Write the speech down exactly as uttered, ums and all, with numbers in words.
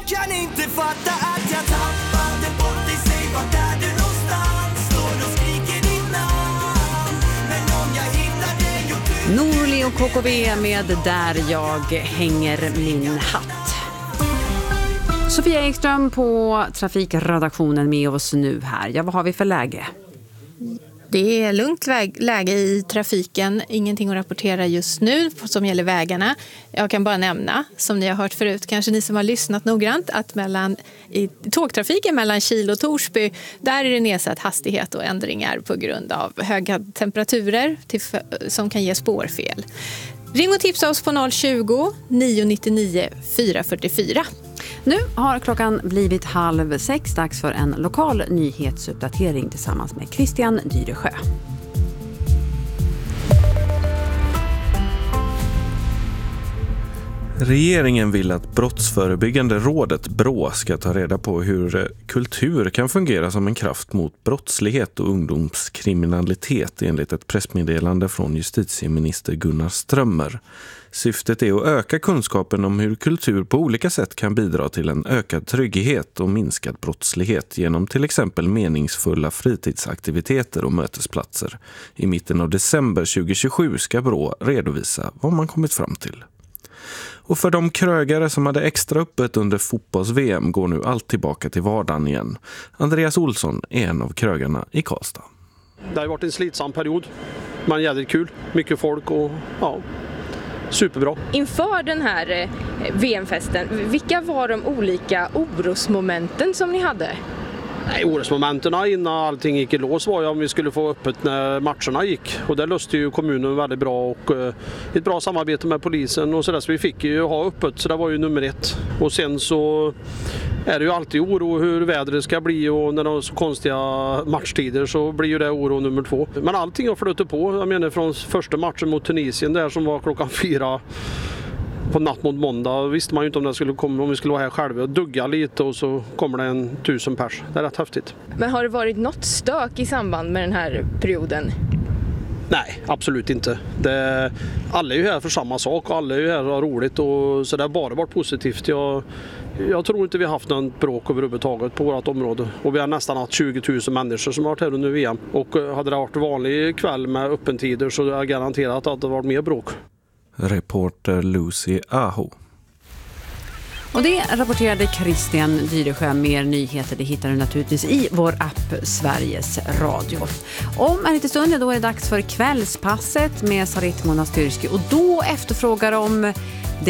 kan inte fatta att jag tappade bort dig. Säg vart är du någonstans? Står och skriker ditt namn. Men om jag hittar dig och du... Norli och K K V med Där jag hänger min hatt. Sofia Ekström på trafikredaktionen med oss nu här. Ja, vad har vi för läge? Det är lugnt läge i trafiken, ingenting att rapportera just nu som gäller vägarna. Jag kan bara nämna, som ni har hört förut, kanske ni som har lyssnat noggrant, att mellan, i tågtrafiken mellan Kil och Torsby, där är det nedsatt hastighet och ändringar på grund av höga temperaturer till, som kan ge spårfel. Ring och tipsa oss på noll tjugo, nio nittionio, fyra fyrtiofyra. Nu har klockan blivit halv sex, dags för en lokal nyhetsuppdatering tillsammans med Christian Dyresjö. Regeringen vill att Brottsförebyggande rådet B R Å ska ta reda på hur kultur kan fungera som en kraft mot brottslighet och ungdomskriminalitet enligt ett pressmeddelande från justitieminister Gunnar Strömmer. Syftet är att öka kunskapen om hur kultur på olika sätt kan bidra till en ökad trygghet och minskad brottslighet genom till exempel meningsfulla fritidsaktiviteter och mötesplatser. I mitten av december tjugohundratjugosju ska B R Å redovisa vad man kommit fram till. Och för de krögare som hade extra öppet under fotbolls-V M går nu allt tillbaka till vardagen igen. Andreas Olsson är en av krögarna i Karlstad. Det har varit en slitsam period, men jävligt kul. Mycket folk och ja, superbra. Inför den här V M-festen, vilka var de olika orosmomenten som ni hade? Nej, orosmomenten innan allting gick i lås var ju om vi skulle få öppet när matcherna gick. Och det löste ju kommunen väldigt bra och eh, ett bra samarbete med polisen och sådär. Så vi fick ju ha öppet, så det var ju nummer ett. Och sen så är det ju alltid oro hur vädret ska bli och när det är så konstiga matchtider så blir ju det oro nummer två. Men allting har flutit på. Jag menar från första matchen mot Tunisien där som var klockan fyra på natt mot måndag visste man ju inte om det skulle komma, om vi skulle vara här själva och dugga lite och så kommer det en tusen pers. Det är rätt häftigt. Men har det varit något stök i samband med den här perioden? Nej, absolut inte. Det, alla är ju här för samma sak och alla är ju här och har roligt och så det har bara varit positivt. Jag, jag tror inte vi har haft någon bråk överhuvudtaget på vårt område och vi har nästan haft tjugo tusen människor som har varit här under V M och hade det varit vanlig kväll med öppentider så är jag garanterat att det varit mer bråk. Reporter Lucy Aho. Och det rapporterade Christian Dyresjö. Mer nyheter det hittar du naturligtvis i vår app Sveriges Radio. Om en liten stund, ja, då är det dags för kvällspasset med Sarit Monastyrski. Och då efterfrågar de